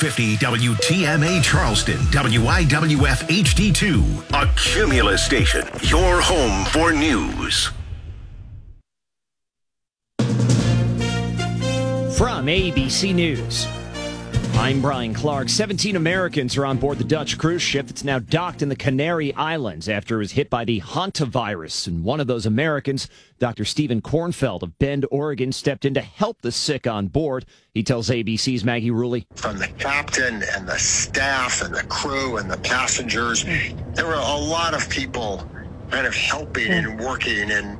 50 WTMA Charleston, WIWF HD2, a Cumulus station, your home for news. From ABC News, I'm Brian Clark. 17 Americans are on board the Dutch cruise ship that's now docked in the Canary Islands after it was hit by the hantavirus. And one of those Americans, Dr. Stephen Kornfeld of Bend, Oregon, stepped in to help the sick on board. He tells ABC's Maggie Rulli. From the captain and the staff and the crew and the passengers, there were a lot of people kind of helping and working, and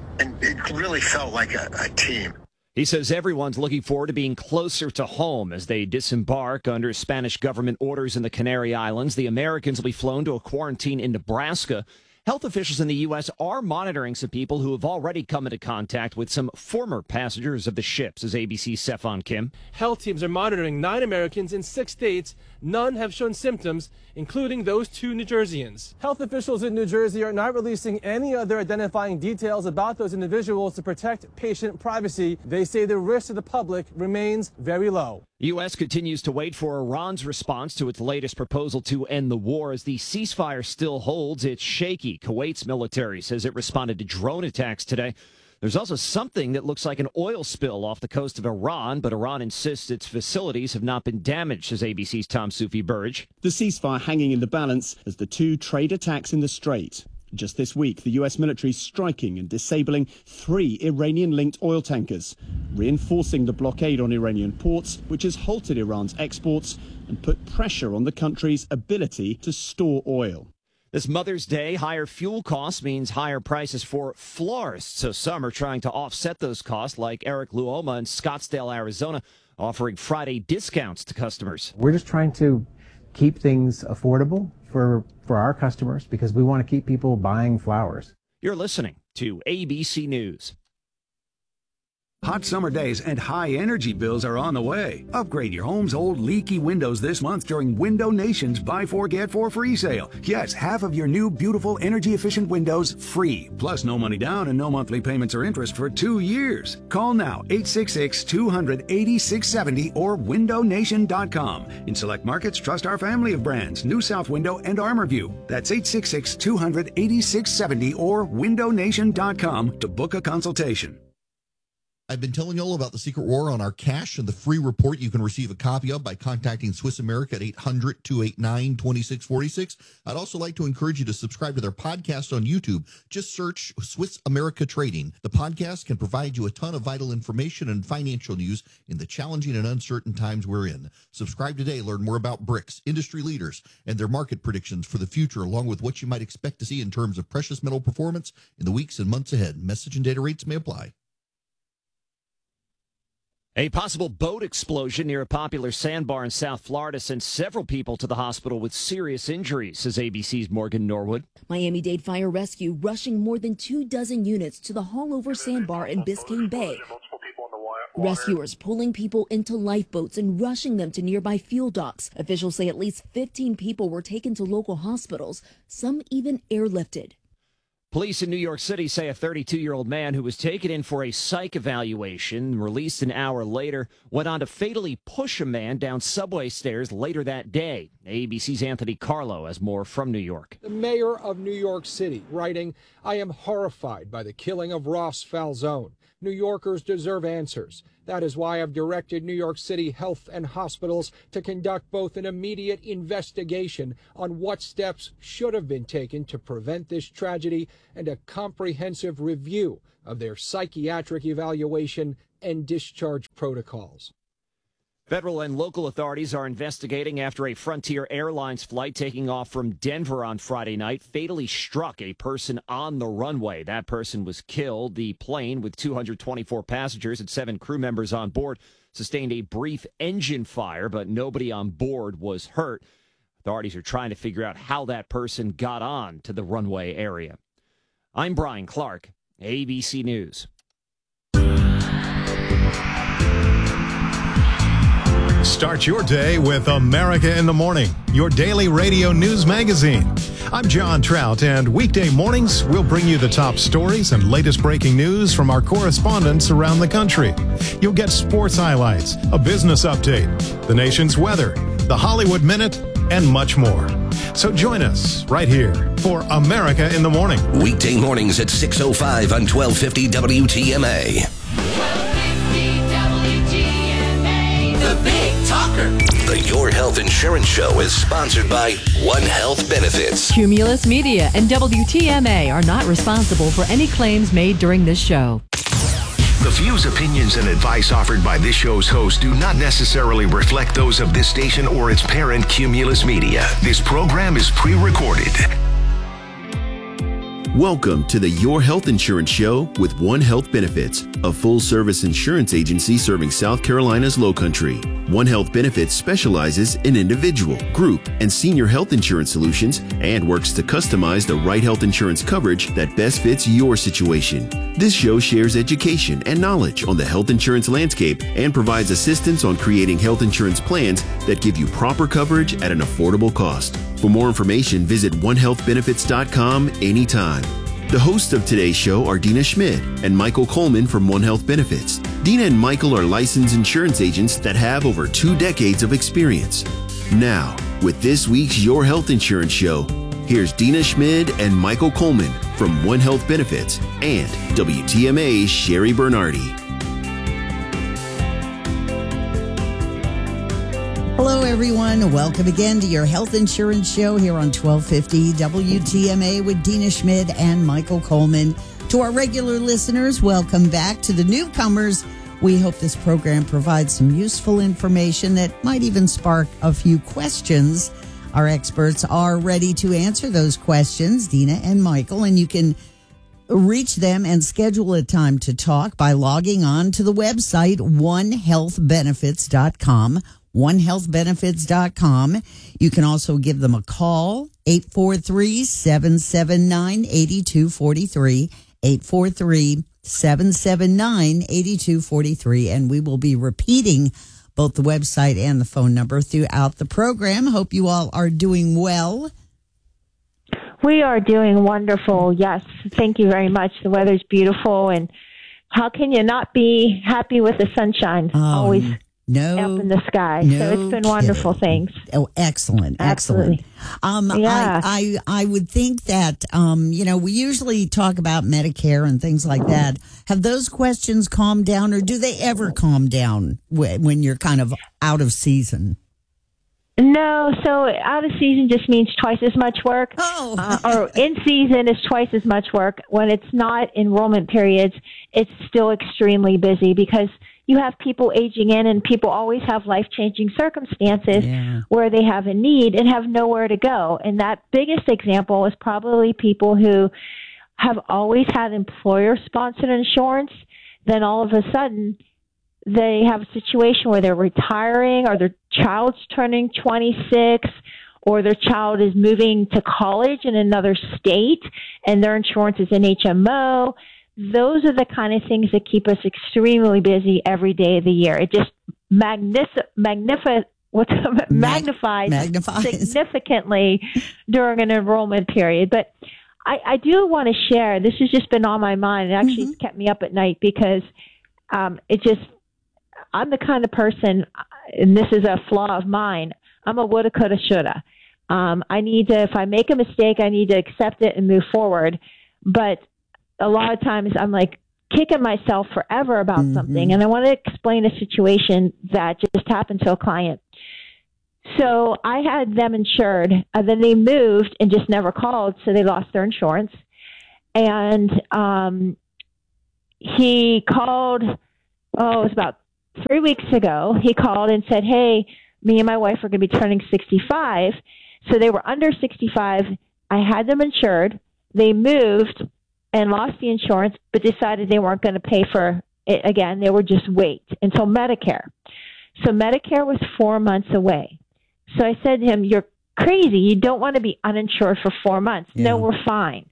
it really felt like a team. He says everyone's looking forward to being closer to home as they disembark under Spanish government orders in the Canary Islands. The Americans will be flown to a quarantine in Nebraska. Health officials in the U.S. are monitoring some people who have already come into contact with some former passengers of the ship, says ABC's Stefan Kim. Health teams are monitoring 9 Americans in 6 states. None have shown symptoms, including those 2 New Jerseyans. Health officials in New Jersey are not releasing any other identifying details about those individuals to protect patient privacy. They say the risk to the public remains very low. The U.S. continues to wait for Iran's response to its latest proposal to end the war. As the ceasefire still holds, it's shaky. Kuwait's military says it responded to drone attacks today. There's also something that looks like an oil spill off the coast of Iran, but Iran insists its facilities have not been damaged, says ABC's Tom Soufi-Burge. The ceasefire hanging in the balance as the 2 trade attacks in the Strait. Just this week, the U.S. military striking and disabling 3 Iranian-linked oil tankers, reinforcing the blockade on Iranian ports, which has halted Iran's exports and put pressure on the country's ability to store oil. This Mother's Day, higher fuel costs means higher prices for florists. So some are trying to offset those costs, like Eric Luoma in Scottsdale, Arizona, offering Friday discounts to customers. We're just trying to keep things affordable for our customers because we want to keep people buying flowers. You're listening to ABC News. Hot summer days and high energy bills are on the way. Upgrade your home's old leaky windows this month during Window Nation's Buy 4 Get 4 free sale. Yes, half of your new beautiful energy efficient windows free. Plus no money down and no monthly payments or interest for 2 years. Call now 866-200-8670 or windownation.com. In select markets, trust our family of brands, New South Window and ArmorView. That's 866-200-8670 or windownation.com to book a consultation. I've been telling you all about the Secret War on our cash and the free report you can receive a copy of by contacting Swiss America at 800-289-2646. I'd also like to encourage you to subscribe to their podcast on YouTube. Just search Swiss America Trading. The podcast can provide you a ton of vital information and financial news in the challenging and uncertain times we're in. Subscribe today. Learn more about BRICS, industry leaders, and their market predictions for the future, along with what you might expect to see in terms of precious metal performance in the weeks and months ahead. Message and data rates may apply. A possible boat explosion near a popular sandbar in South Florida sent several people to the hospital with serious injuries, says ABC's Morgan Norwood. Miami-Dade Fire Rescue rushing more than 24 units to the Haulover Sandbar in Biscayne Bay. Rescuers pulling people into lifeboats and rushing them to nearby fuel docks. Officials say at least 15 people were taken to local hospitals, some even airlifted. Police in New York City say a 32-year-old man who was taken in for a psych evaluation, released an hour later, went on to fatally push a man down subway stairs later that day. ABC's Anthony Carlo has more from New York. The mayor of New York City writing, "I am horrified by the killing of Ross Falzone. New Yorkers deserve answers. That is why I've directed New York City health and hospitals to conduct both an immediate investigation on what steps should have been taken to prevent this tragedy and a comprehensive review of their psychiatric evaluation and discharge protocols." Federal and local authorities are investigating after a Frontier Airlines flight taking off from Denver on Friday night fatally struck a person on the runway. That person was killed. The plane, with 224 passengers and 7 crew members on board, sustained a brief engine fire, but nobody on board was hurt. Authorities are trying to figure out how that person got on to the runway area. I'm Brian Clark, ABC News. Start your day with America in the Morning, your daily radio news magazine. I'm John Trout, and weekday mornings, we'll bring you the top stories and latest breaking news from our correspondents around the country. You'll get sports highlights, a business update, the nation's weather, the Hollywood Minute, and much more. So join us right here for America in the Morning. Weekday mornings at 6:05 on 1250 WTMA. The Big Talker. The Your Health Insurance Show is sponsored by One Health Benefits. Cumulus Media and WTMA are not responsible for any claims made during this show. The views, opinions, and advice offered by this show's host do not necessarily reflect those of this station or its parent, Cumulus Media. This program is pre-recorded. Welcome to the Your Health Insurance Show with One Health Benefits, a full-service insurance agency serving South Carolina's Lowcountry. One Health Benefits specializes in individual, group, and senior health insurance solutions and works to customize the right health insurance coverage that best fits your situation. This show shares education and knowledge on the health insurance landscape and provides assistance on creating health insurance plans that give you proper coverage at an affordable cost. For more information, visit onehealthbenefits.com anytime. The hosts of today's show are Dina Schmid and Michael Coleman from One Health Benefits. Dina and Michael are licensed insurance agents that have over 2 decades of experience. Now, with this week's Your Health Insurance Show, here's Dina Schmid and Michael Coleman from One Health Benefits and WTMA's Sherry Bernardi. Hello, everyone. Welcome again to your health insurance show here on 1250 WTMA with Dina Schmid and Michael Coleman. To our regular listeners, welcome back. To the newcomers, we hope this program provides some useful information that might even spark a few questions. Our experts are ready to answer those questions, Dina and Michael, and you can reach them and schedule a time to talk by logging on to the website onehealthbenefits.com. onehealthbenefits.com. You can also give them a call, 843-779-8243, 843-779-8243, and we will be repeating both the website and the phone number throughout the program. Hope you all are doing well. We are doing wonderful. Yes. Thank you very much. The weather's beautiful, and how can you not be happy with the sunshine? Always up in the sky. So it's been wonderful. Thanks. Oh, excellent. Excellent. Yeah. I would think that, we usually talk about Medicare and things like that. Have those questions calmed down, or do they ever calm down when you're kind of out of season? No, so out of season just means twice as much work. Or in season is twice as much work. When it's not enrollment periods, it's still extremely busy because you have people aging in, and people always have life-changing circumstances where they have a need and have nowhere to go. And that biggest example is probably people who have always had employer-sponsored insurance. Then all of a sudden, they have a situation where they're retiring, or their child's turning 26, or their child is moving to college in another state, and their insurance is an HMO. Those are the kind of things that keep us extremely busy every day of the year. It just magnifies significantly during an enrollment period. But I do want to share, this has just been on my mind. It actually kept me up at night because I'm the kind of person, and this is a flaw of mine, I'm a woulda, coulda, shoulda. If I make a mistake, I need to accept it and move forward. But a lot of times I'm like kicking myself forever about something. And I want to explain a situation that just happened to a client. So I had them insured, then they moved and just never called. So they lost their insurance. And he called, it was about 3 weeks ago. He called and said, hey, me and my wife are going to be turning 65. So they were under 65. I had them insured. They moved and lost the insurance, but decided they weren't going to pay for it again. They would just wait until Medicare. So Medicare was 4 months away. So I said to him, you're crazy. You don't want to be uninsured for 4 months. Yeah. No, we're fine.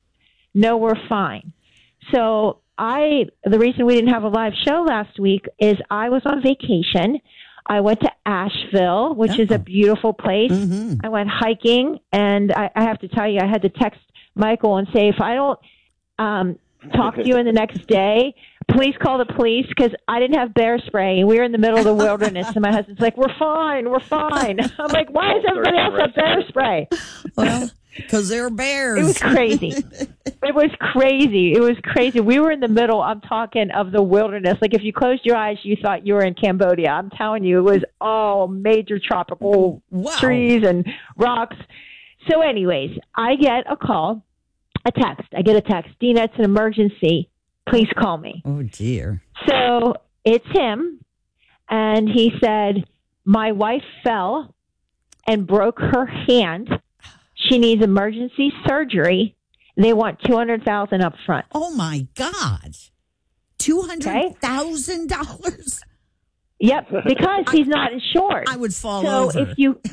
So the reason we didn't have a live show last week is I was on vacation. I went to Asheville, which is a beautiful place. I went hiking, and I have to tell you, I had to text Michael and say, if I don't talk to you in the next day, please call the police, because I didn't have bear spray. We were in the middle of the wilderness, and my husband's like, we're fine. I'm like, why does everybody else have bear spray? Well, because they're bears. It was crazy. It was crazy. We were in the middle, I'm talking, of the wilderness. Like, if you closed your eyes, you thought you were in Cambodia. I'm telling you, it was all major tropical trees and rocks. So anyways, I get a text. Dina, it's an emergency. Please call me. Oh, dear. So it's him. And he said, my wife fell and broke her hand. She needs emergency surgery. They want $200,000 up front. Oh, my God. $200,000? Yep, because he's not insured. I would fall over. So if you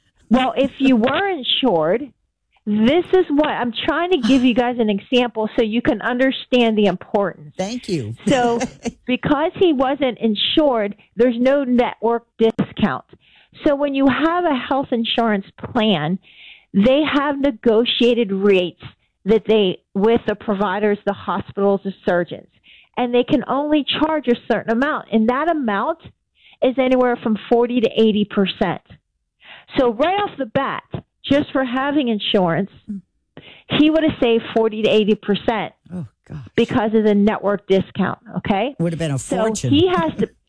were insured, this is what I'm trying to give you guys an example so you can understand the importance. Thank you. So because he wasn't insured, there's no network discount. So when you have a health insurance plan, they have negotiated rates with the providers, the hospitals, the surgeons, and they can only charge a certain amount, and that amount is anywhere from 40 to 80%. So right off the bat, just for having insurance, he would have saved 40 to 80%. Oh, gosh. Because of the network discount. Okay, would have been a fortune. So he has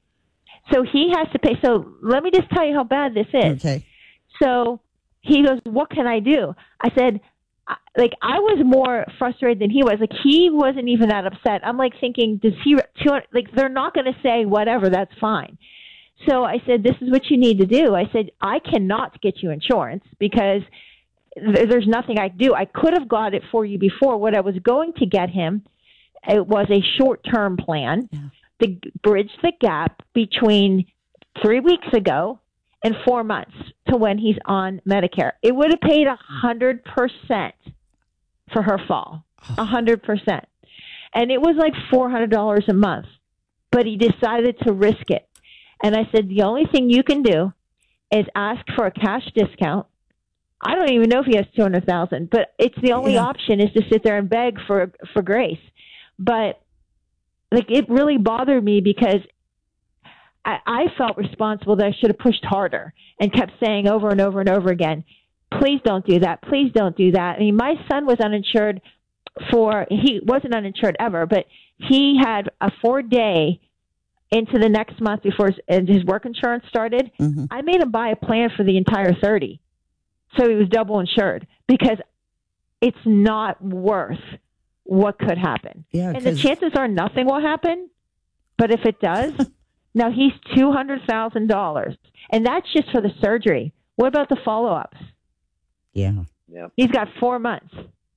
to pay. So let me just tell you how bad this is. Okay. So he goes, what can I do? I said, I was more frustrated than he was. Like, he wasn't even that upset. I'm like thinking, they're not going to say whatever, that's fine. So I said, this is what you need to do. I said, I cannot get you insurance because there's nothing I can do. I could have got it for you before. What I was going to get him, it was a short-term plan to bridge the gap between 3 weeks ago and 4 months to when he's on Medicare. It would have paid 100% for her fall, 100%. And it was like $400 a month, but he decided to risk it. And I said, the only thing you can do is ask for a cash discount. I don't even know if he has $200,000, but it's the only option is to sit there and beg for grace. But it really bothered me because I felt responsible that I should have pushed harder and kept saying over and over and over again, please don't do that. Please don't do that. I mean, my son was uninsured he wasn't uninsured ever, but he had a 4-day into the next month before his work insurance started. Mm-hmm. I made him buy a plan for the entire 30. So he was double insured because it's not worth what could happen. Yeah, and the chances are nothing will happen. But if it does, now he's $200,000. And that's just for the surgery. What about the follow-ups? Yeah. He's got 4 months.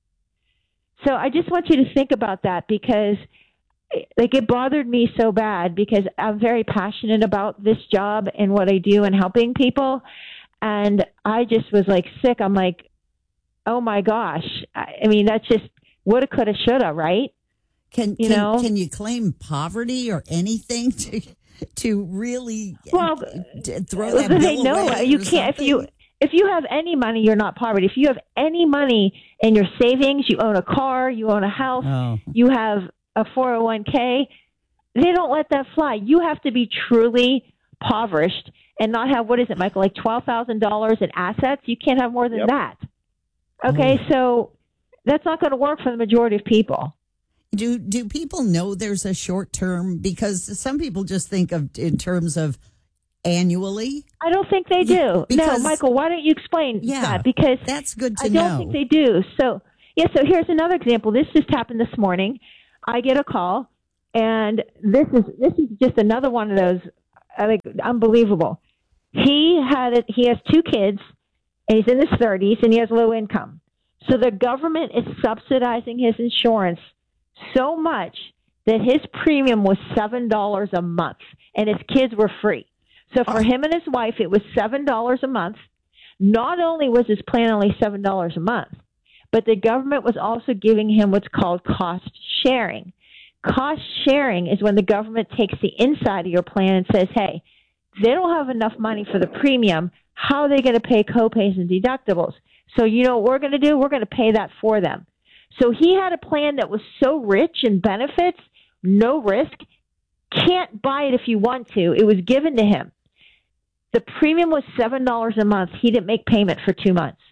So I just want you to think about that because it bothered me so bad because I'm very passionate about this job and what I do and helping people. And I just was sick. I'm like, oh my gosh. I mean, that's just woulda, coulda, shoulda, right? Can you claim poverty or anything to really throw that bill away? You can't. If you have any money, you're not poverty. If you have any money in your savings, you own a car, you own a house, you have a 401k, they don't let that fly. You have to be truly impoverished and not have, what is it, Michael, like $12,000 in assets? You can't have more than that. Okay, so that's not going to work for the majority of people. Do people know there's a short term? Because some people just think of in terms of annually. I don't think they do. No, Michael, why don't you explain that? Because that's good to know. I don't think they do. So here's another example. This just happened this morning. I get a call, and this is just another one of those, unbelievable. He has 2 kids, and he's in his 30s, and he has low income. So the government is subsidizing his insurance so much that his premium was $7 a month, and his kids were free. So for him and his wife, it was $7 a month. Not only was his plan only $7 a month, but the government was also giving him what's called cost sharing. Cost sharing is when the government takes the inside of your plan and says, hey, they don't have enough money for the premium. How are they going to pay copays and deductibles? So you know what we're going to do? We're going to pay that for them. So he had a plan that was so rich in benefits, no risk, can't buy it if you want to. It was given to him. The premium was $7 a month. He didn't make payment for 2 months.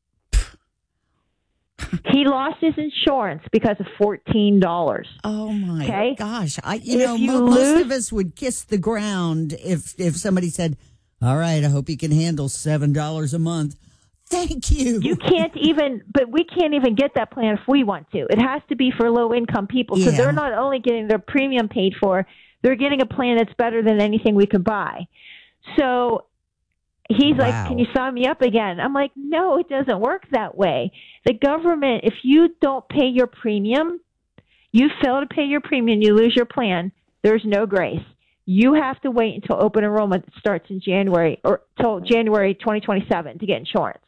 He lost his insurance because of $14. Oh my gosh! Most of us would kiss the ground if somebody said, "All right, I hope you can handle $7 a month." Thank you. You can't even, but we can't even get that plan if we want to. It has to be for low income people. So they're not only getting their premium paid for, they're getting a plan that's better than anything we could buy. So he's like, can you sign me up again? I'm like, no, it doesn't work that way. The government, if you don't pay your premium, you fail to pay your premium, you lose your plan, there's no grace. You have to wait until open enrollment starts in January or till January 2027 to get insurance.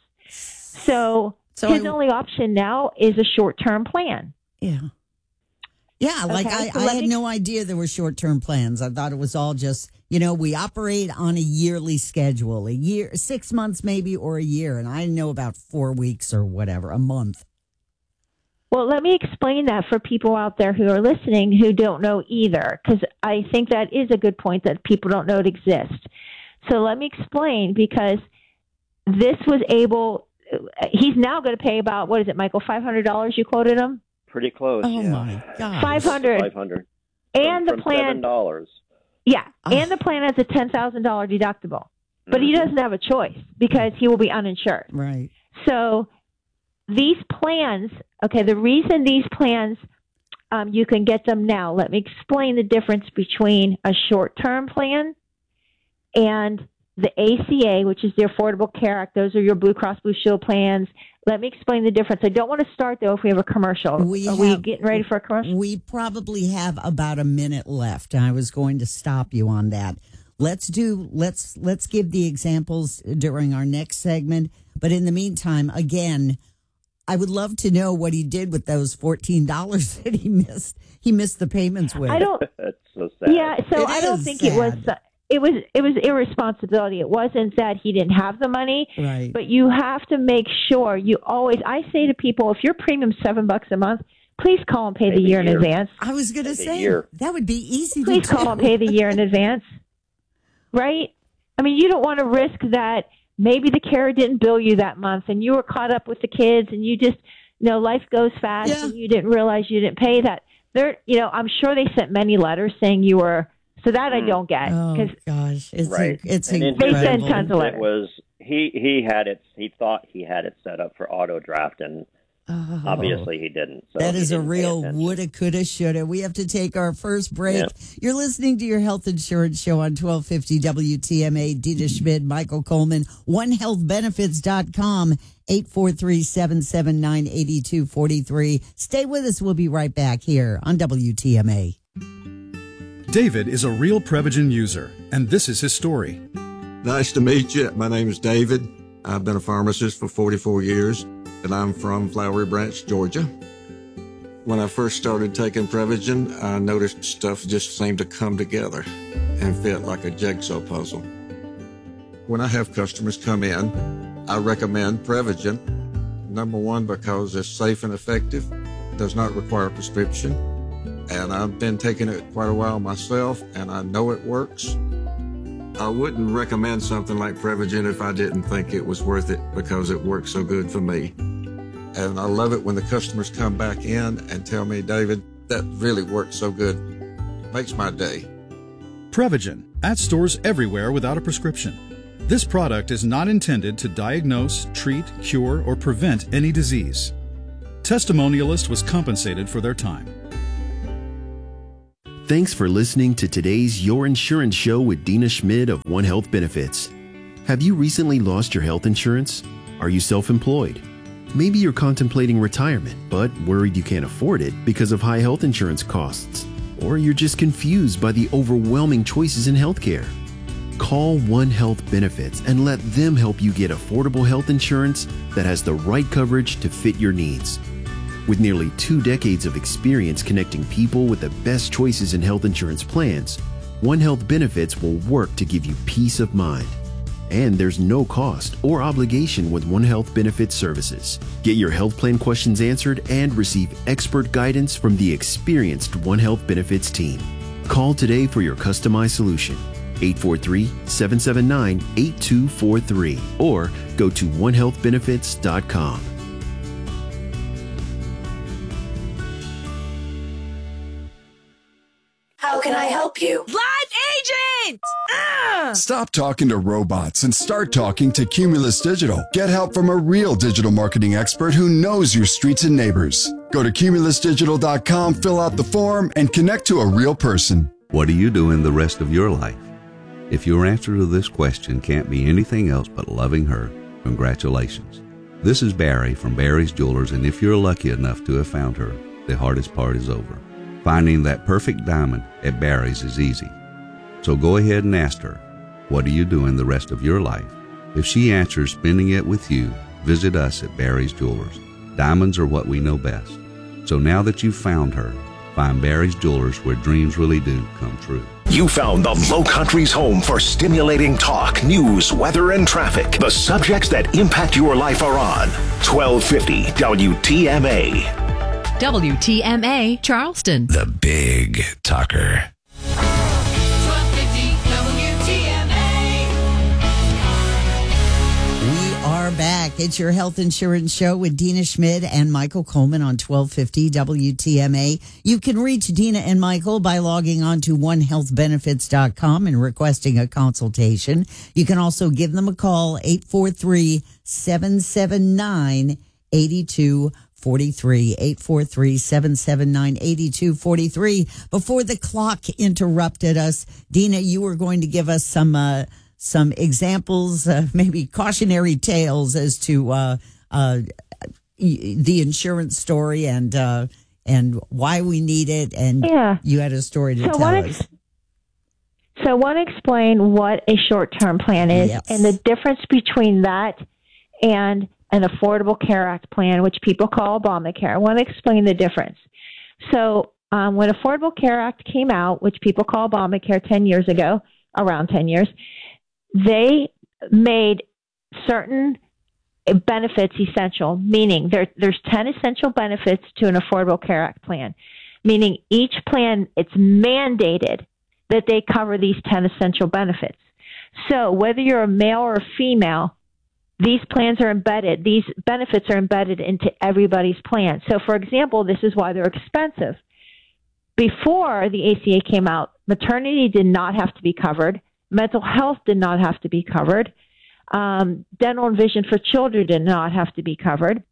So his only option now is a short-term plan. Yeah. Yeah, like I had no idea there were short-term plans. I thought it was all just, we operate on a yearly schedule, a year, 6 months maybe, or a year. And I didn't know about 4 weeks or whatever, a month. Well, let me explain that for people out there who are listening who don't know either, because I think that is a good point that people don't know it exists. So let me explain, because this was he's now going to pay about, what is it, Michael, $500 you quoted him? Pretty close. Oh my God. $500. And the plan. $7. Yeah. And the plan has a $10,000 deductible. But he doesn't have a choice because he will be uninsured. Right. So these plans, the reason these plans, you can get them now, let me explain the difference between a short-term plan and the ACA, which is the Affordable Care Act. Those are your Blue Cross Blue Shield plans. Let me explain the difference. I don't want to start, though, if we have a commercial. Are we getting ready for a commercial? We probably have about a minute left. I was going to stop you on that. Let's give the examples during our next segment. But in the meantime, again, I would love to know what he did with those $14 that he missed. He missed the payments with. That's so sad. Yeah, so I don't think it was. It was irresponsibility. It wasn't that he didn't have the money, right? But you have to make sure I say to people, if your premium's $7 a month, please call and pay the year in advance. I was going to say that would be easy. Please call and pay the year in advance, right? I mean, you don't want to risk that maybe the carrier didn't bill you that month, and you were caught up with the kids, and you just life goes fast, and you didn't realize you didn't pay that. I'm sure they sent many letters saying you were. So that I don't get. Oh gosh, it's incredible. They send tons of letters. It was he had it. He thought he had it set up for auto draft, and obviously he didn't. So that is a real woulda, coulda, shoulda. We have to take our first break. Yep. You're listening to your health insurance show on 1250 WTMA. Dina Schmid, Michael Coleman, OneHealthBenefits.com, 843-779-8243. Stay with us. We'll be right back here on WTMA. David is a real Prevagen user, and this is his story. Nice to meet you. My name is David. I've been a pharmacist for 44 years, and I'm from Flowery Branch, Georgia. When I first started taking Prevagen, I noticed stuff just seemed to come together and fit like a jigsaw puzzle. When I have customers come in, I recommend Prevagen. Number one, because it's safe and effective, does not require a prescription. And I've been taking it quite a while myself, and I know it works. I wouldn't recommend something like Prevagen if I didn't think it was worth it, because it works so good for me. And I love it when the customers come back in and tell me, David, that really worked so good. It makes my day. Prevagen, at stores everywhere without a prescription. This product is not intended to diagnose, treat, cure, or prevent any disease. Testimonialist was compensated for their time. Thanks for listening to today's Your Insurance Show with Dina Schmid of One Health Benefits. Have you recently lost your health insurance? Are you self-employed? Maybe you're contemplating retirement, but worried you can't afford it because of high health insurance costs. Or you're just confused by the overwhelming choices in healthcare. Call One Health Benefits and let them help you get affordable health insurance that has the right coverage to fit your needs. With nearly 2 decades of experience connecting people with the best choices in health insurance plans, One Health Benefits will work to give you peace of mind. And there's no cost or obligation with One Health Benefits services. Get your health plan questions answered and receive expert guidance from the experienced One Health Benefits team. Call today for your customized solution. 843-779-8243 or go to onehealthbenefits.com. How can I help you? Live agent! Stop talking to robots and start talking to Cumulus Digital. Get help from a real digital marketing expert who knows your streets and neighbors. Go to cumulusdigital.com, fill out the form, and connect to a real person. What are you doing the rest of your life? If your answer to this question can't be anything else but loving her, congratulations. This is Barry from Barry's Jewelers, and if you're lucky enough to have found her, the hardest part is over. Finding that perfect diamond at Barry's is easy. So go ahead and ask her, what are you doing the rest of your life? If she answers spending it with you, visit us at Barry's Jewelers. Diamonds are what we know best. So now that you've found her, find Barry's Jewelers where dreams really do come true. You found the Low Country's home for stimulating talk, news, weather, and traffic. The subjects that impact your life are on 1250 WTMA. WTMA Charleston. The Big Talker. 1250 WTMA. We are back. It's your health insurance show with Dina Schmid and Michael Coleman on 1250 WTMA. You can reach Dina and Michael by logging on to onehealthbenefits.com and requesting a consultation. You can also give them a call, 843-779-8243. 843-779-8243. Before the clock interrupted us, Dina, you were going to give us some examples, maybe cautionary tales as to the insurance story and why we need it. And you had a story to tell us. So I want to explain what a short-term plan is and the difference between that and an Affordable Care Act plan, which people call Obamacare. I want to explain the difference. So when Affordable Care Act came out, which people call Obamacare 10 years ago, around 10 years, they made certain benefits essential, meaning there's 10 essential benefits to an Affordable Care Act plan, meaning each plan, it's mandated that they cover these 10 essential benefits. So whether you're a male or a female, these plans are embedded, these benefits are embedded into everybody's plan. So, for example, this is why they're expensive. Before the ACA came out, maternity did not have to be covered. Mental health did not have to be covered. Dental and vision for children did not have to be covered.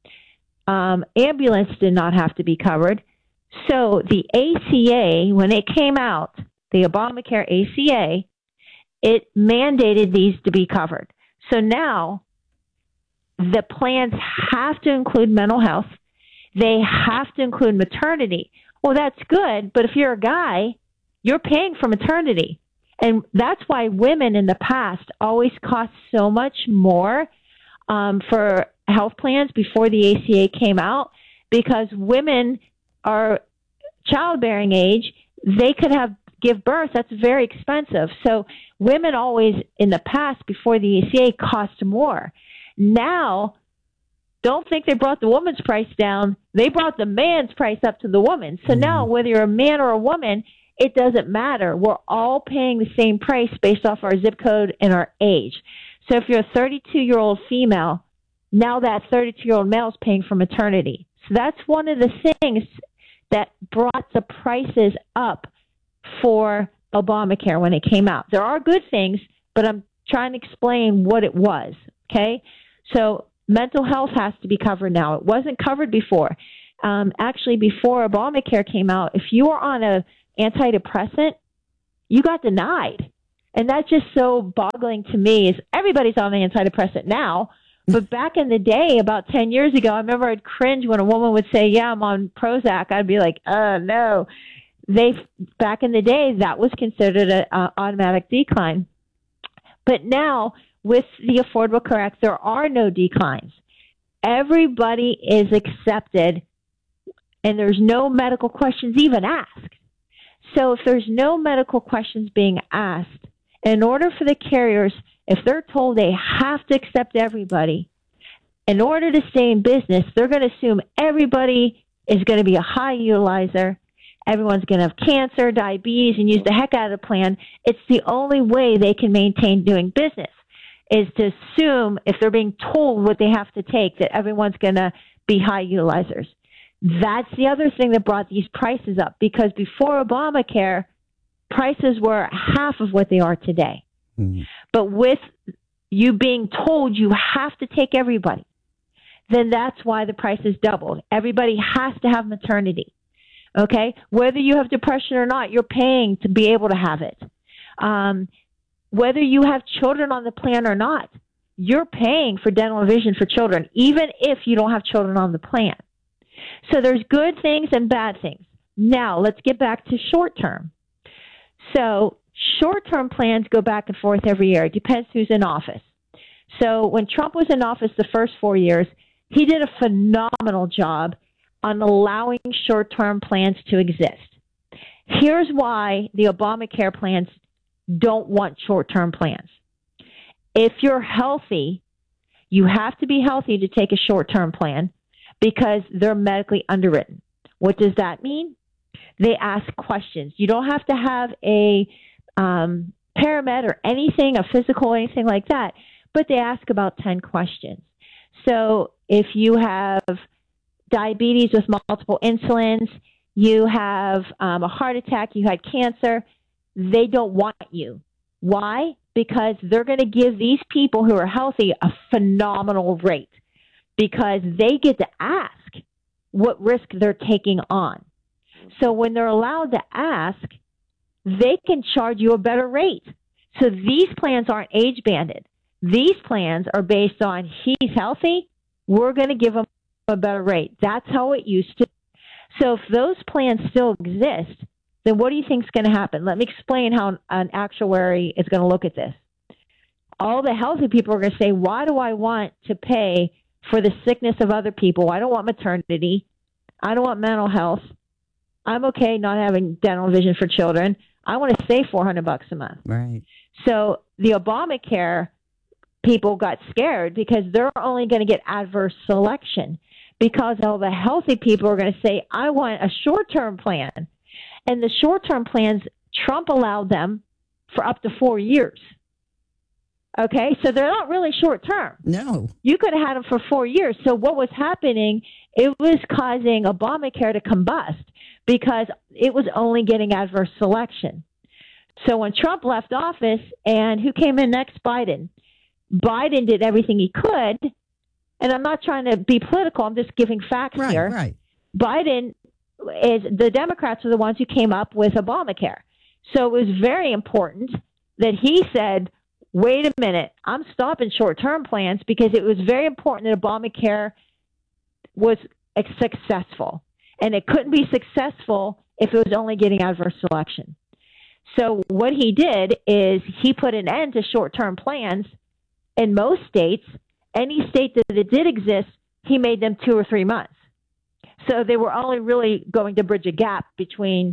Ambulance did not have to be covered. So the ACA, when it came out, the Obamacare ACA, it mandated these to be covered. So now the plans have to include mental health. They have to include maternity. Well, that's good, but if you're a guy, you're paying for maternity. And that's why women in the past always cost so much more for health plans before the ACA came out, because women are childbearing age. They could give birth. That's very expensive. So women always in the past before the ACA cost more. Now, don't think they brought the woman's price down. They brought the man's price up to the woman. So now, whether you're a man or a woman, it doesn't matter. We're all paying the same price based off our zip code and our age. So if you're a 32-year-old female, now that 32-year-old male is paying for maternity. So that's one of the things that brought the prices up for Obamacare when it came out. There are good things, but I'm trying to explain what it was, okay? So mental health has to be covered now. It wasn't covered before. Actually, before Obamacare came out, if you were on a antidepressant, you got denied. And that's just so boggling to me. Is everybody's on an antidepressant now, but back in the day, about 10 years ago, I remember I'd cringe when a woman would say, yeah, I'm on Prozac. I'd be like, no. Back in the day, that was considered an automatic decline. But now, with the Affordable Care Act, there are no declines. Everybody is accepted, and there's no medical questions even asked. So if there's no medical questions being asked, in order for the carriers, if they're told they have to accept everybody, in order to stay in business, they're going to assume everybody is going to be a high utilizer. Everyone's going to have cancer, diabetes, and use the heck out of the plan. It's the only way they can maintain doing business, is to assume, if they're being told what they have to take, that everyone's going to be high utilizers. That's the other thing that brought these prices up, because before Obamacare, prices were half of what they are today. Mm-hmm. But with you being told you have to take everybody, then that's why the prices doubled. Everybody has to have maternity. Okay? Whether you have depression or not, you're paying to be able to have it. Whether you have children on the plan or not, you're paying for dental and vision for children, even if you don't have children on the plan. So there's good things and bad things. Now, let's get back to short term. So short-term plans go back and forth every year. It depends who's in office. So when Trump was in office the first 4 years, he did a phenomenal job on allowing short-term plans to exist. Here's why the Obamacare plans don't want short-term plans. If you're healthy, you have to be healthy to take a short-term plan because they're medically underwritten. What does that mean? They ask questions. You don't have to have a paramed or anything, a physical, anything like that, but they ask about 10 questions. So if you have diabetes with multiple insulins, you have a heart attack, you had cancer, they don't want you. Why? Because they're going to give these people who are healthy a phenomenal rate because they get to ask what risk they're taking on. So when they're allowed to ask, they can charge you a better rate. So these plans aren't age banded. These plans are based on he's healthy, we're going to give him a better rate. That's how it used to. So if those plans still exist, then what do you think is going to happen? Let me explain how an actuary is going to look at this. All the healthy people are going to say, why do I want to pay for the sickness of other people? I don't want maternity. I don't want mental health. I'm okay not having dental vision for children. I want to save $400 a month. Right. So the Obamacare people got scared because they're only going to get adverse selection because all the healthy people are going to say, I want a short-term plan. And the short-term plans, Trump allowed them for up to 4 years. Okay, so they're not really short-term. No. You could have had them for 4 years. So what was happening, it was causing Obamacare to combust because it was only getting adverse selection. So when Trump left office, and who came in next? Biden. Biden did everything he could, and I'm not trying to be political, I'm just giving facts here. Right. Biden is, the Democrats are the ones who came up with Obamacare. So it was very important that he said, wait a minute, I'm stopping short-term plans because it was very important that Obamacare was successful. And it couldn't be successful if it was only getting adverse selection. So what he did is he put an end to short-term plans in most states. Any state that it did exist, he made them 2 or 3 months. So they were only really going to bridge a gap between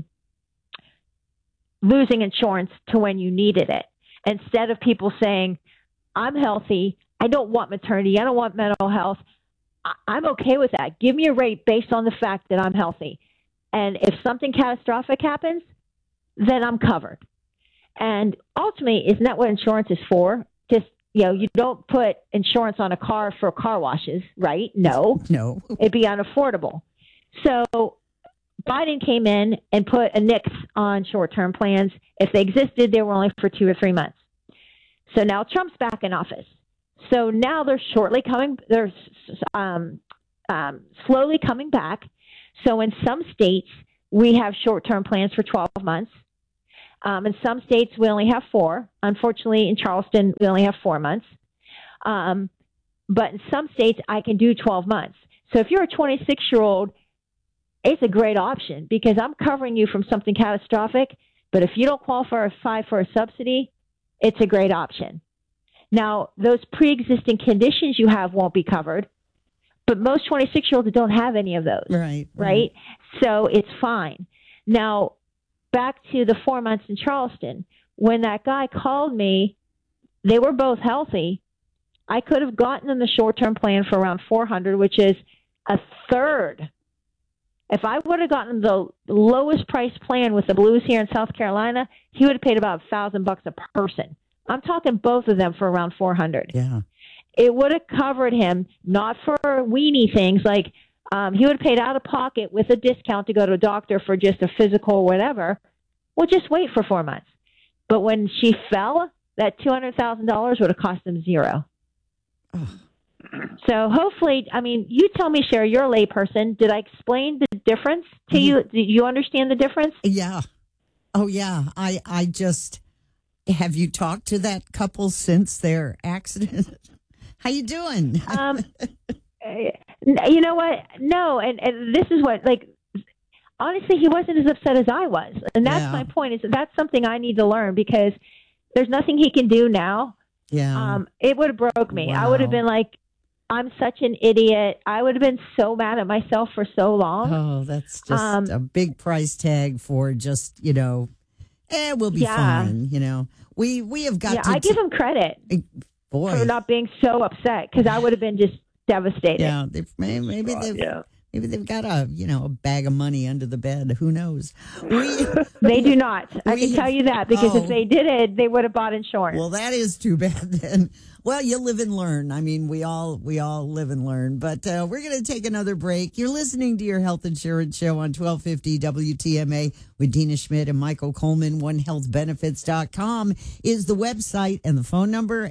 losing insurance to when you needed it. Instead of people saying, I'm healthy, I don't want maternity, I don't want mental health, I'm okay with that. Give me a rate based on the fact that I'm healthy. And if something catastrophic happens, then I'm covered. And ultimately, isn't that what insurance is for? Just, you don't put insurance on a car for car washes, right? No. It'd be unaffordable. So Biden came in and put a nix on short-term plans. If they existed, they were only for 2 or 3 months. So now Trump's back in office. So now they're slowly coming back. So in some states, we have short-term plans for 12 months. In some states, we only have 4. Unfortunately, in Charleston, we only have 4 months. But in some states, I can do 12 months. So if you're a 26-year-old, it's a great option because I'm covering you from something catastrophic. But if you don't qualify for a subsidy, it's a great option. Now, those pre-existing conditions you have won't be covered, but most 26-year-olds don't have any of those. Right. So it's fine. Now, back to the 4 months in Charleston, when that guy called me, they were both healthy. I could have gotten them the short-term plan for around $400, which is a third. If I would have gotten the lowest price plan with the Blues here in South Carolina, he would have paid about $1,000 a person. I'm talking both of them for around $400. Yeah. It would have covered him, not for weenie things like he would have paid out of pocket with a discount to go to a doctor for just a physical or whatever. Well, just wait for 4 months. But when she fell, that $200,000 would have cost him zero. So hopefully, I mean, you tell me, Sherry, you're a layperson. Did I explain the difference to you? Did you understand the difference? Yeah. Oh, yeah. I just, have you talked to that couple since their accident? How you doing? You know what? No. And this is what, like, honestly, he wasn't as upset as I was. And that's my point, is that's something I need to learn, because there's nothing he can do now. Yeah. It would have broke me. Wow. I would have been like, I'm such an idiot. I would have been so mad at myself for so long. Oh, that's just a big price tag for just, we'll be fine. We have got to. I give him credit for not being so upset, because I would have been just devastated. Yeah, maybe they've got a bag of money under the bed. Who knows? They do not. I can tell you that, because if they did it, they would have bought insurance. Well, that is too bad then. Well, you live and learn. I mean, we all live and learn. But we're going to take another break. You're listening to your health insurance show on 1250 WTMA with Dina Schmidt and Michael Coleman. OneHealthBenefits.com is the website, and the phone number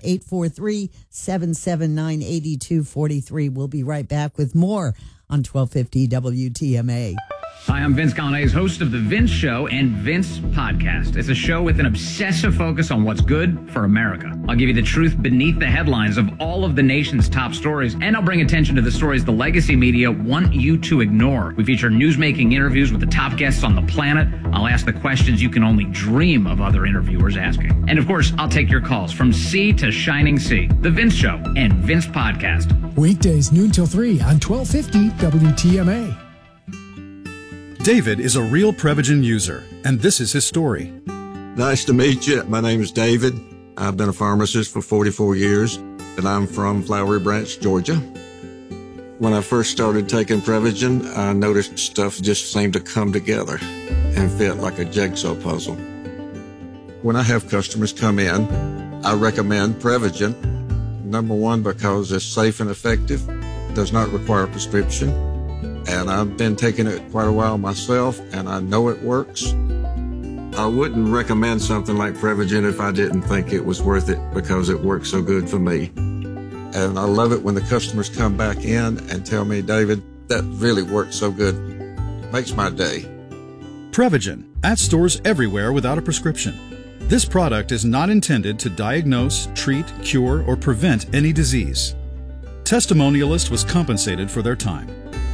843-779-8243. We'll be right back with more on 1250 WTMA. Hi, I'm Vince Coglianese, host of The Vince Show and Vince Podcast. It's a show with an obsessive focus on what's good for America. I'll give you the truth beneath the headlines of all of the nation's top stories, and I'll bring attention to the stories the legacy media want you to ignore. We feature newsmaking interviews with the top guests on the planet. I'll ask the questions you can only dream of other interviewers asking. And of course, I'll take your calls from sea to shining sea. The Vince Show and Vince Podcast. Weekdays noon till 3 on 1250 WTMA. David is a real Prevagen user, and this is his story. Nice to meet you. My name is David. I've been a pharmacist for 44 years, and I'm from Flowery Branch, Georgia. When I first started taking Prevagen, I noticed stuff just seemed to come together and fit like a jigsaw puzzle. When I have customers come in, I recommend Prevagen. Number one, because it's safe and effective, does not require a prescription. And I've been taking it quite a while myself, and I know it works. I wouldn't recommend something like Prevagen if I didn't think it was worth it, because it works so good for me. And I love it when the customers come back in and tell me, David, that really works so good. Makes my day. Prevagen, at stores everywhere without a prescription. This product is not intended to diagnose, treat, cure, or prevent any disease. Testimonialist was compensated for their time.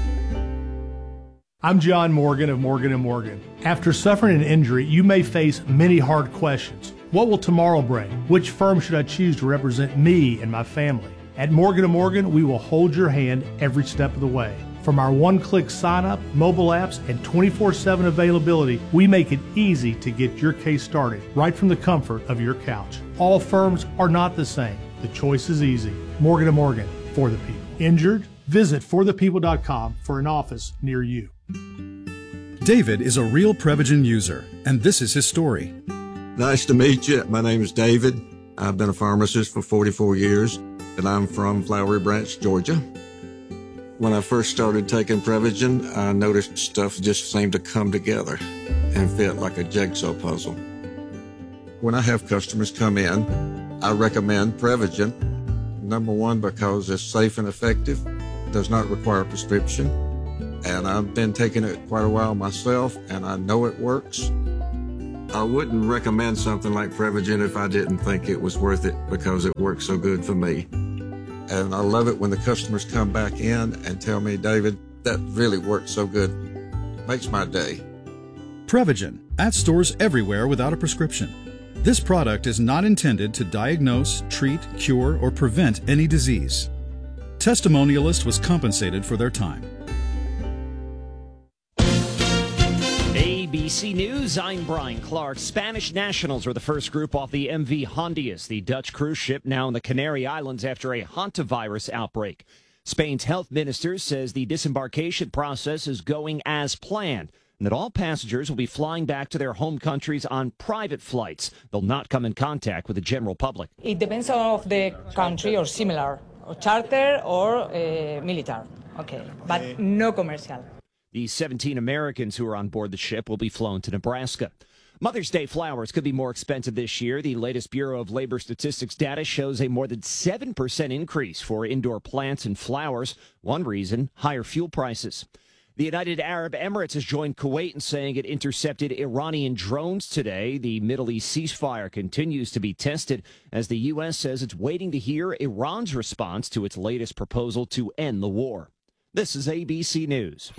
I'm John Morgan of Morgan & Morgan. After suffering an injury, you may face many hard questions. What will tomorrow bring? Which firm should I choose to represent me and my family? At Morgan & Morgan, we will hold your hand every step of the way. From our one-click sign-up, mobile apps, and 24/7 availability, we make it easy to get your case started right from the comfort of your couch. All firms are not the same. The choice is easy. Morgan & Morgan, for the people. Injured? Visit forthepeople.com for an office near you. David is a real Prevagen user, and this is his story. Nice to meet you. My name is David. I've been a pharmacist for 44 years, and I'm from Flowery Branch, Georgia. When I first started taking Prevagen, I noticed stuff just seemed to come together and fit like a jigsaw puzzle. When I have customers come in, I recommend Prevagen. Number one, because it's safe and effective, does not require a prescription. And I've been taking it quite a while myself, and I know it works. I wouldn't recommend something like Prevagen if I didn't think it was worth it, because it works so good for me. And I love it when the customers come back in and tell me, David, that really works so good. Makes my day. Prevagen, at stores everywhere without a prescription. This product is not intended to diagnose, treat, cure, or prevent any disease. Testimonialist was compensated for their time. A ABC News, I'm Brian Clark. Spanish nationals were the first group off the MV Hondias, the Dutch cruise ship now in the Canary Islands after a hantavirus outbreak. Spain's health minister says the disembarkation process is going as planned and that all passengers will be flying back to their home countries on private flights. They'll not come in contact with the general public. It depends on the country or similar, or charter or military. Okay, but no commercial. The 17 Americans who are on board the ship will be flown to Nebraska. Mother's Day flowers could be more expensive this year. The latest Bureau of Labor Statistics data shows a more than 7% increase for indoor plants and flowers. One reason, higher fuel prices. The United Arab Emirates has joined Kuwait in saying it intercepted Iranian drones today. The Middle East ceasefire continues to be tested as the U.S. says it's waiting to hear Iran's response to its latest proposal to end the war. This is ABC News.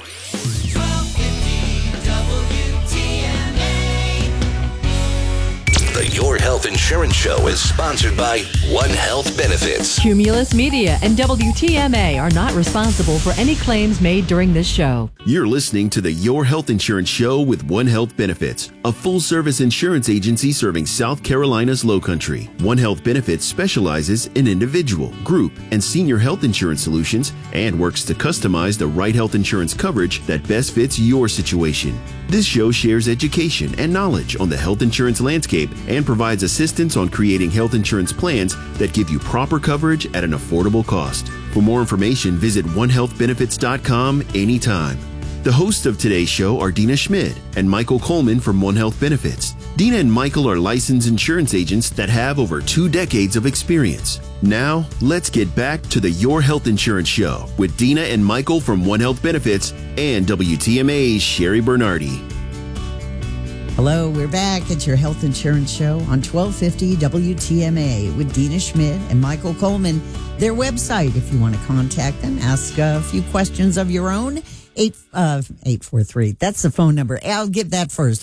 The Your Health Insurance Show is sponsored by One Health Benefits. Cumulus Media and WTMA are not responsible for any claims made during this show. You're listening to the Your Health Insurance Show with One Health Benefits, a full-service insurance agency serving South Carolina's Lowcountry. One Health Benefits specializes in individual, group, and senior health insurance solutions and works to customize the right health insurance coverage that best fits your situation. This show shares education and knowledge on the health insurance landscape and provides assistance on creating health insurance plans that give you proper coverage at an affordable cost. For more information, visit onehealthbenefits.com anytime. The hosts of today's show are Dina Schmid and Michael Coleman from One Health Benefits. Dina and Michael are licensed insurance agents that have over 2 decades of experience. Now, let's get back to the Your Health Insurance Show with Dina and Michael from One Health Benefits and WTMA's Sherry Bernardi. Hello, we're back at your health insurance show on 1250 WTMA with Dina Schmid and Michael Coleman. Their website, if you want to contact them, ask a few questions of your own. 843. That's the phone number. I'll give that first.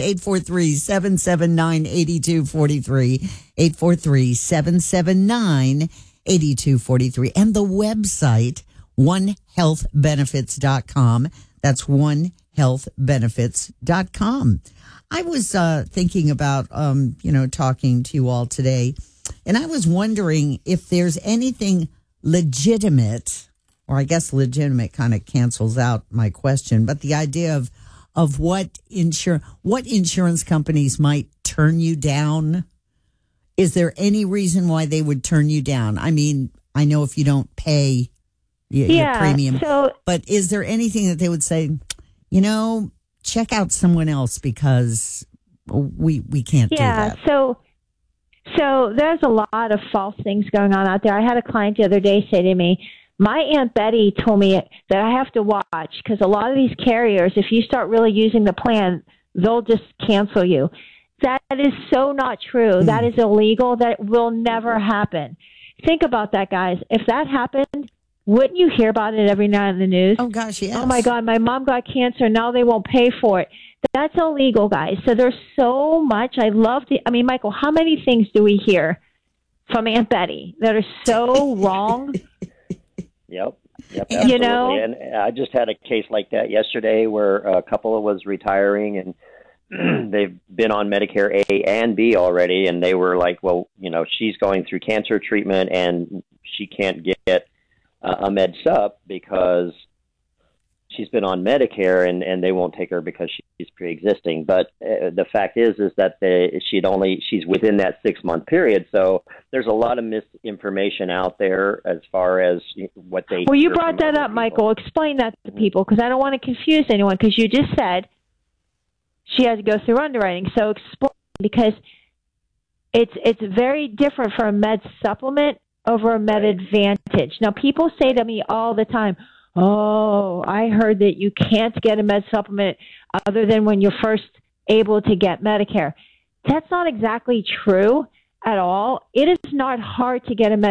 843-779-8243. 843-779-8243. And the website, onehealthbenefits.com. That's onehealthbenefits.com. I was thinking about, talking to you all today, and I was wondering if there's anything legitimate, or I guess legitimate kind of cancels out my question, but the idea of what insurance companies might turn you down. Is there any reason why they would turn you down? I mean, I know if you don't pay your premium, but is there anything that they would say, check out someone else because we can't do that? So there's a lot of false things going on out there. I had a client the other day say to me, my Aunt Betty told me that I have to watch because a lot of these carriers, if you start really using the plan, they'll just cancel you. That is so not true. That is illegal. That will never happen. Think about that, guys. If that happened, wouldn't you hear about it every night in the news? Oh, gosh, yes. Oh, my God, my mom got cancer. Now they won't pay for it. That's illegal, guys. So there's so much. Michael, how many things do we hear from Aunt Betty that are so wrong? Yep, absolutely. And I just had a case like that yesterday where a couple was retiring and they've been on Medicare A and B already. And they were like, well, she's going through cancer treatment and she can't get a med sup because she's been on Medicare and they won't take her because she's pre-existing. But the fact is that she's within that 6-month period. So there's a lot of misinformation out there as far as what they. Well, you brought that up, Michael. Explain that to people because I don't want to confuse anyone because you just said she has to go through underwriting. So explain because it's very different for a med supplement over a med advantage. Now, people say to me all the time, oh, I heard that you can't get a med supplement other than when you're first able to get Medicare. That's not exactly true at all. It is not hard to get a med